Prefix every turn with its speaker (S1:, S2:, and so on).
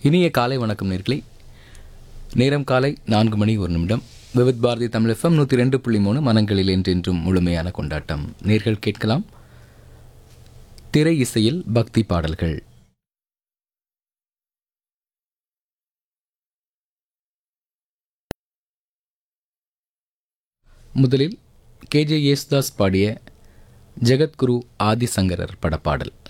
S1: இனிய காலை வணக்கம் நேர்களே. நேரம் காலை 4:01 விவித் பாரதி தமிழ் FM 102.3 மனங்களில் என்றென்றும் முழுமையான கொண்டாட்டம். நேர்கள் கேட்கலாம் திரை இசையில் பக்தி பாடல்கள். முதலில் KJ யேசுதாஸ் பாடிய ஜெகத்குரு ஆதிசங்கரர் படப்பாடல்.